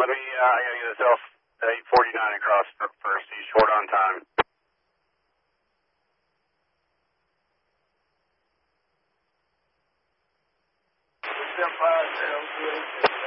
Let me, I gotta get this elf 849 across first. He's short on time. Step 5,